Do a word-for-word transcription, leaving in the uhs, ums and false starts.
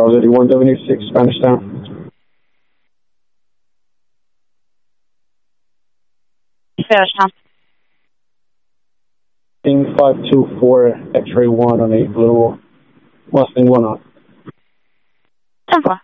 Charles eighty-one seventy-six, Spanish Town. Spanish Town. Thing five two four, X-ray one on eight, little Mustang one on. ten four.